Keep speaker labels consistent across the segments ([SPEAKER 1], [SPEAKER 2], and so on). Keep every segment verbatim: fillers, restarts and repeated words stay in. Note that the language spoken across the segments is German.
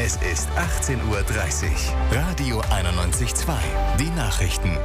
[SPEAKER 1] Es ist achtzehn Uhr dreißig. Radio einundneunzig Komma zwei. Die Nachrichten.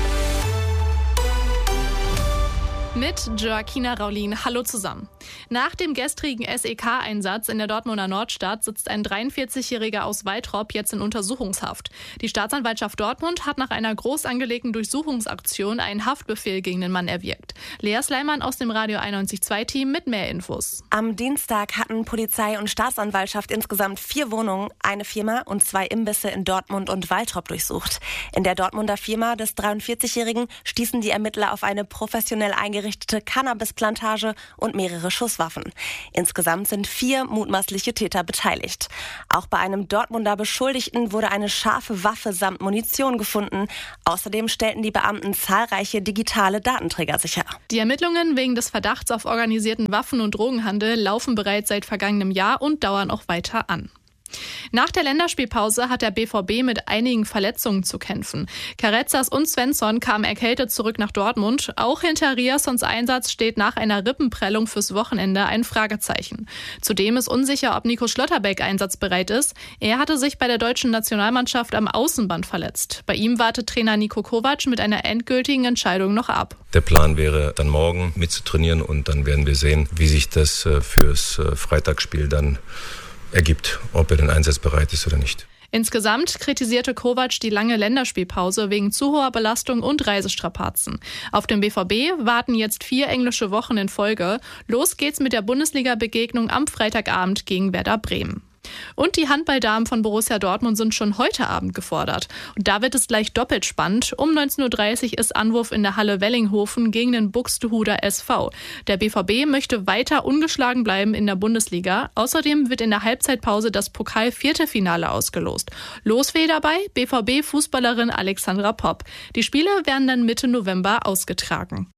[SPEAKER 2] Mit Joaquina Raulin. Hallo zusammen. Nach dem gestrigen S E K-Einsatz in der Dortmunder Nordstadt sitzt ein dreiundvierzigjähriger aus Waltrop jetzt in Untersuchungshaft. Die Staatsanwaltschaft Dortmund hat nach einer groß angelegten Durchsuchungsaktion einen Haftbefehl gegen den Mann erwirkt. Lea Sleiman aus dem Radio einundneunzig Komma zwei Team mit mehr Infos.
[SPEAKER 3] Am Dienstag hatten Polizei und Staatsanwaltschaft insgesamt vier Wohnungen, eine Firma und zwei Imbisse in Dortmund und Waltrop durchsucht. In der Dortmunder Firma des dreiundvierzigjährigen stießen die Ermittler auf eine professionell eingerichtete Cannabisplantage und mehrere Schusswaffen. Insgesamt sind vier mutmaßliche Täter beteiligt. Auch bei einem Dortmunder Beschuldigten wurde eine scharfe Waffe samt Munition gefunden. Außerdem stellten die Beamten zahlreiche digitale Datenträger sicher.
[SPEAKER 2] Die Ermittlungen wegen des Verdachts auf organisierten Waffen- und Drogenhandel laufen bereits seit vergangenem Jahr und dauern auch weiter an. Nach der Länderspielpause hat der B V B mit einigen Verletzungen zu kämpfen. Carezas und Svensson kamen erkältet zurück nach Dortmund. Auch hinter Riassons Einsatz steht nach einer Rippenprellung fürs Wochenende ein Fragezeichen. Zudem ist unsicher, ob Nico Schlotterbeck einsatzbereit ist. Er hatte sich bei der deutschen Nationalmannschaft am Außenband verletzt. Bei ihm wartet Trainer Niko Kovac mit einer endgültigen Entscheidung noch ab.
[SPEAKER 4] Der Plan wäre dann morgen mitzutrainieren und dann werden wir sehen, wie sich das fürs Freitagsspiel dann ergibt, ob er denn einsatzbereit ist oder nicht.
[SPEAKER 2] Insgesamt kritisierte Kovac die lange Länderspielpause wegen zu hoher Belastung und Reisestrapazen. Auf dem B V B warten jetzt vier englische Wochen in Folge. Los geht's mit der Bundesliga-Begegnung am Freitagabend gegen Werder Bremen. Und die Handballdamen von Borussia Dortmund sind schon heute Abend gefordert. Und da wird es gleich doppelt spannend. Um neunzehn Uhr dreißig ist Anwurf in der Halle Wellinghofen gegen den Buxtehuder S V. Der B V B möchte weiter ungeschlagen bleiben in der Bundesliga. Außerdem wird in der Halbzeitpause das Pokal-Viertelfinale ausgelost. Losfee dabei B V B-Fußballerin Alexandra Popp. Die Spiele werden dann Mitte November ausgetragen.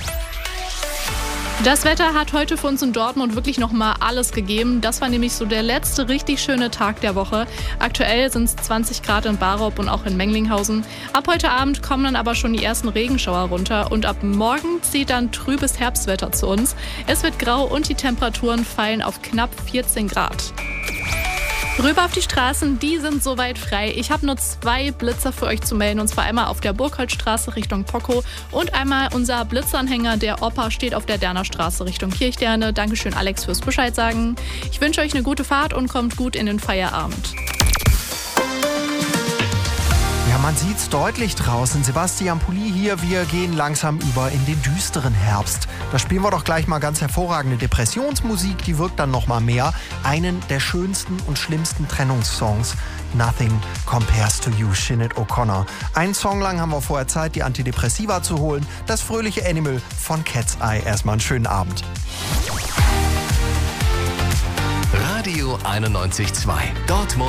[SPEAKER 2] Das Wetter hat heute für uns in Dortmund wirklich nochmal alles gegeben. Das war nämlich so der letzte richtig schöne Tag der Woche. Aktuell sind es zwanzig Grad in Barop und auch in Menglinghausen. Ab heute Abend kommen dann aber schon die ersten Regenschauer runter und ab morgen zieht dann trübes Herbstwetter zu uns. Es wird grau und die Temperaturen fallen auf knapp vierzehn Grad. Rüber auf die Straßen, die sind soweit frei. Ich habe nur zwei Blitzer für euch zu melden, und zwar einmal auf der Burkholzstraße Richtung Poco und einmal unser Blitzanhänger, der Opa, steht auf der Derner Straße Richtung Kirchderne. Dankeschön, Alex, fürs Bescheid sagen. Ich wünsche euch eine gute Fahrt und kommt gut in den Feierabend.
[SPEAKER 5] Ja, man sieht's deutlich draußen. Sebastian Pulli hier. Wir gehen langsam über in den düsteren Herbst. Da spielen wir doch gleich mal ganz hervorragende Depressionsmusik. Die wirkt dann noch mal mehr. Einen der schönsten und schlimmsten Trennungssongs. Nothing Compares to You, Sinead O'Connor. Einen Song lang haben wir vorher Zeit, die Antidepressiva zu holen. Das fröhliche Animal von Cat's Eye. Erstmal einen schönen Abend.
[SPEAKER 1] Radio einundneunzig Komma zwei. Dortmund.